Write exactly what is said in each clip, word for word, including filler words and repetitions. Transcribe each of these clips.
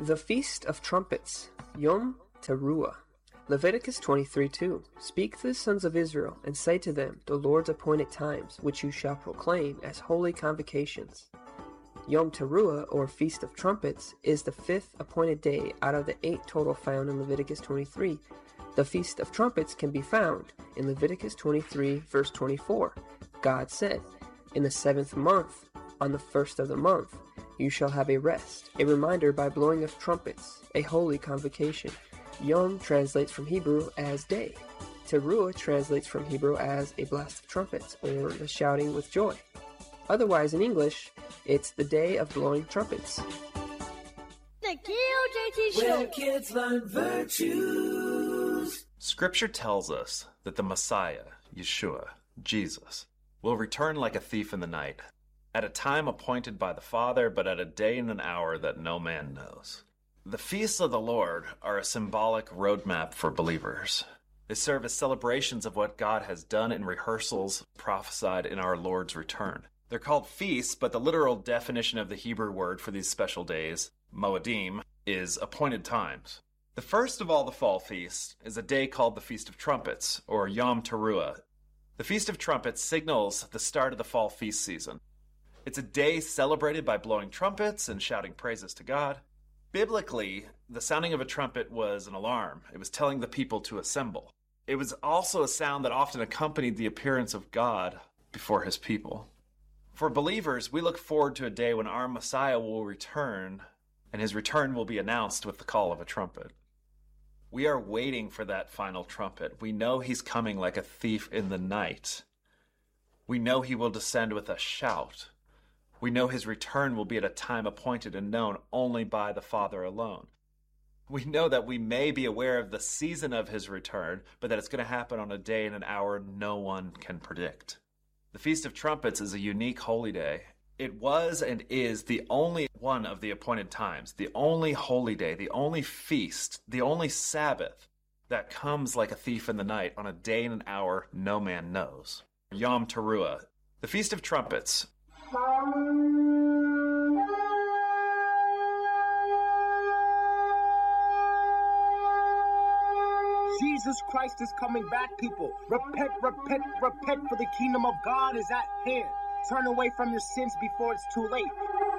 The Feast of Trumpets, Yom Teruah. Leviticus twenty-three two. Speak to the sons of Israel, and say to them, the Lord's appointed times, which you shall proclaim as holy convocations. Yom Teruah, or Feast of Trumpets, is the fifth appointed day out of the eight total found in Leviticus twenty-three. The Feast of Trumpets can be found in Leviticus twenty-three, verse twenty-four. God said, in the seventh month, on the first of the month, you shall have a rest, a reminder by blowing of trumpets, a holy convocation. Yom translates from Hebrew as day. Teruah translates from Hebrew as a blast of trumpets, or the shouting with joy. Otherwise, in English, it's the day of blowing trumpets. The K L J T Show, where kids learn virtues. Scripture tells us that the Messiah, Yeshua, Jesus, will return like a thief in the night, at a time appointed by the Father, but at a day and an hour that no man knows. The feasts of the Lord are a symbolic roadmap for believers. They serve as celebrations of what God has done in rehearsals prophesied in our Lord's return. They're called feasts, but the literal definition of the Hebrew word for these special days, moedim, is appointed times. The first of all the fall feasts is a day called the Feast of Trumpets, or Yom Teruah. The Feast of Trumpets signals the start of the fall feast season. It's a day celebrated by blowing trumpets and shouting praises to God. Biblically, the sounding of a trumpet was an alarm. It was telling the people to assemble. It was also a sound that often accompanied the appearance of God before his people. For believers, we look forward to a day when our Messiah will return, and his return will be announced with the call of a trumpet. We are waiting for that final trumpet. We know he's coming like a thief in the night. We know he will descend with a shout. We know his return will be at a time appointed and known only by the Father alone. We know that we may be aware of the season of his return, but that it's going to happen on a day and an hour no one can predict. The Feast of Trumpets is a unique holy day. It was and is the only one of the appointed times, the only holy day, the only feast, the only Sabbath that comes like a thief in the night on a day and an hour no man knows. Yom Teruah, the Feast of Trumpets. Jesus Christ is coming back, people. Repent, repent, repent, for the kingdom of God is at hand. Turn away from your sins before it's too late.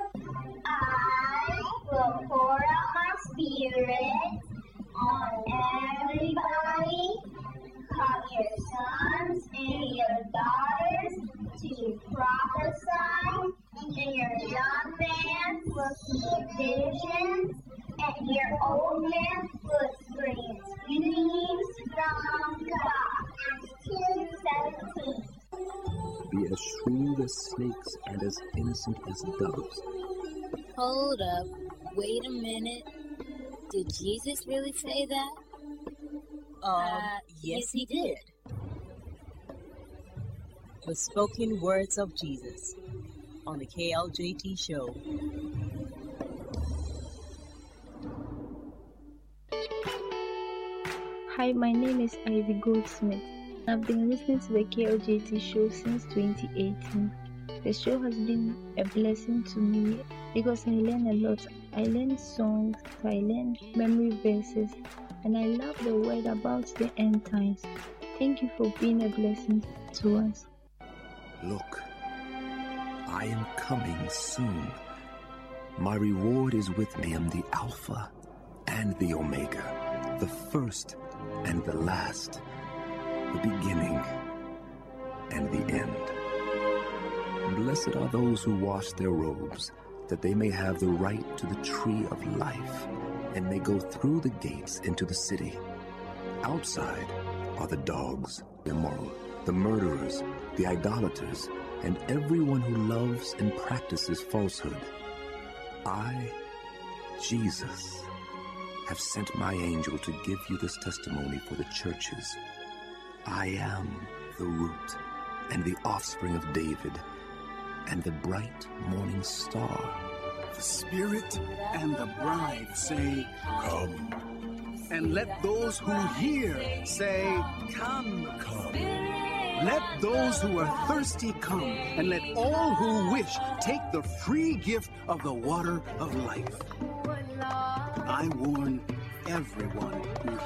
I will pour out my spirit on everybody. Call your sons and your daughters to prophesy, and your young man will see visions, and your old man will experience dreams from God. Acts two seventeen. Be as shrewd as snakes and as innocent as doves. Hold up. Wait a minute. Did Jesus really say that? Um, uh, yes, he did. The spoken words of Jesus on the K L J T Show. Hi, my name is Ivy Goldsmith. I've been listening to the K L J T Show since twenty eighteen. The show has been a blessing to me because I learn a lot. I learn songs, I learn memory verses, and I love the word about the end times. Thank you for being a blessing to us. Look, I am coming soon. My reward is with me. I'm the Alpha and the Omega, the first and the last, the beginning and the end. Blessed are those who wash their robes, that they may have the right to the tree of life, and may go through the gates into the city. Outside are the dogs, the immoral, the murderers, the idolaters, and everyone who loves and practices falsehood. I, Jesus, have sent my angel to give you this testimony for the churches. I am the root and the offspring of David, and the bright morning star. The Spirit and the bride say, Come. And let those who hear say, Come. Come. Let those who are thirsty come, and let all who wish take the free gift of the water of life. I warn everyone who